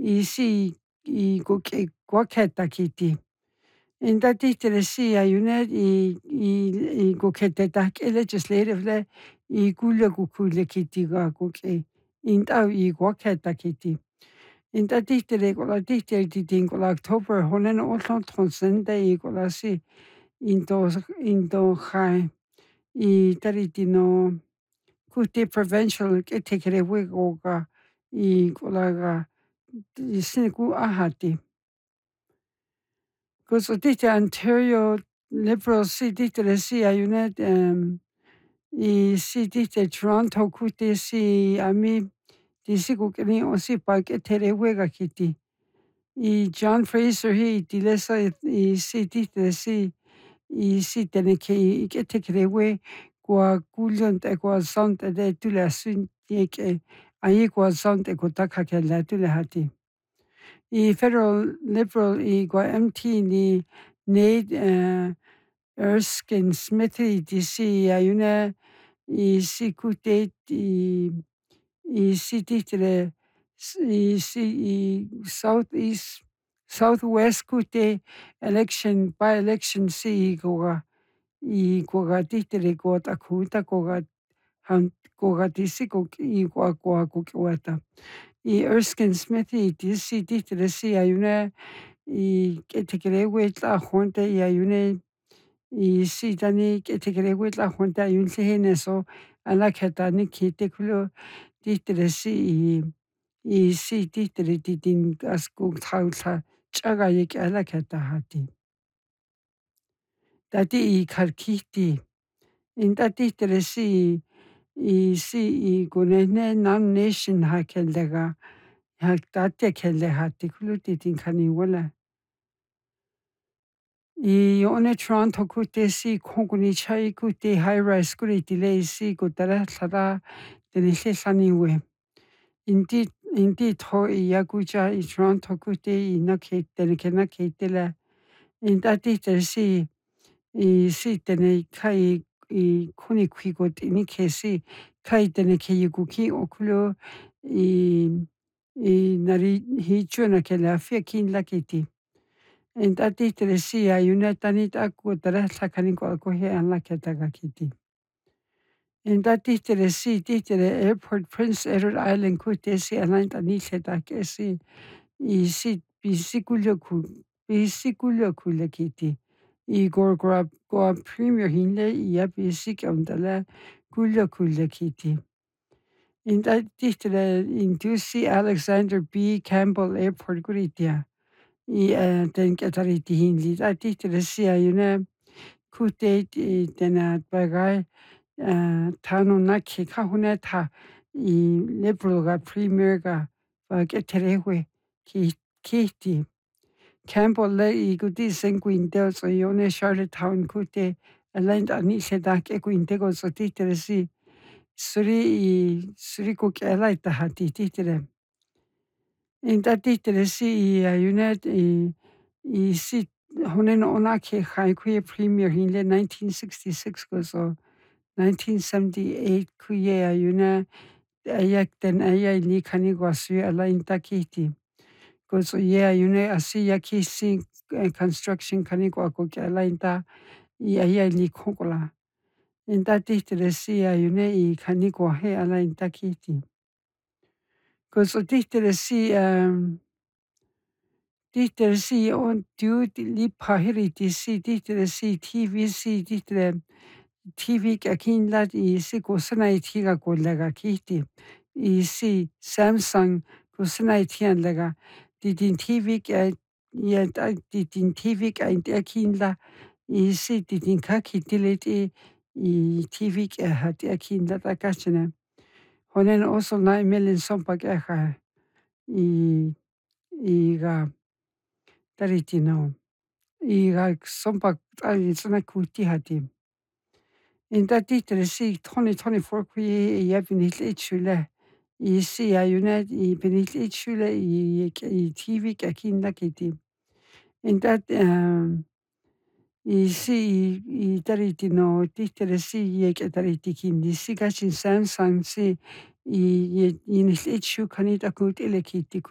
isi iguaketa inta tihtilesi ayunet iguketetahtl legislative igulakukuyekitiga int'aw iguaketa inta tihtili October honen otlontzonta ikolasi into taritino kuti provincial k'etikeriwigoga ikolaga isiku ahati. Kusutihti Ontario Liberal si ayunet tihti Toronto kuti ami tisikuk'ini osipa k'eteriwiga kiti John Fraser tilesa teneke ik'etekeriwi kuakullo t'ekuason tuleasun ayikuason t'ekutakakela tulehati. Federal Liberal MT ni Nate Erskine Smithy ayuna kute tihtere Southwest kute by election ikoga tihtere kuatakuta koga tisiko ikuakuata. Erskine Smithy tihtere ayuna k'etekeriwi tlajuanti ayuna tani k'etekeriwi tlajuanti ayuntlejene alakjetani kjitikulu tihtere tihtere titinkaskutjautla ch'aga alakjetajati. Tati ikjalkijti inta tihtere ikunejne nomination jakjelteka jati kulu titinkjaniwala. Yone Toronto kute kjokunichjai kuti high rise kuri tile kutarajtlara tenijljelaniwe inti tjo yakucha Toronto kuti teneke nakjeitela inta tihtere tenekjai kjuni kjuiko t'inikje kjai yikuki'u kulu narijitchu nakjela fiakinla kiti inta tihtere ayuna tanit'a kutarajtla kjaniku'akuji alakjetaga kiti. Inta tihtere Airport Prince Edward Island kute alaint'a nijljetajk'e pisikuluakula kiti kua premier jinle ya pisik'aunt'ala kuluakula kiti. Inta tihtere Indusi Alexander B. Campbell Airport kuritia tenk'etariti jinlit'a tihtere ayuna kute tenatpaga tjano nakje kjajunetja Liberalga premierga k'eteriwi kjijti Campbell'le kuti kuinteotso yone Charlottetown kute alaint'a nijljetajk'e kuintekotso tihtere suri kuk'elaitajati tihtere. Inta tihtere ayuna honen onakje jai premier jinle 1966 koso 1978 kuye ayuna ten'aya kjanikuasui alaint'a kjijti koso ye ayuna asi ya kjijsi construction kjaniku'akuke alaint'a aya kjokola inta tihtere ayuna kjanikuaje alaint'a kjijti koso tihtere lipjajiri tihtere TV TV k'akinla kusanayitjigakuelaga kjijti Samsung kusanayitjianlaga titin TV k'aint'eakinla titinkja kjitilit'i TV k'eja t'eakinla t'akajchana honen osolna'i melensompa k'eja iga taritino iga sompa kujtijati. Inta tihtere 2024 kuye ya pinijl'itxule ayuna pinijl'itxule TV k'akinla kiti inta taritino tihtere yek'etariti kjini kachin Samsung yinijl'itxu kjanit'a kut'ile kiti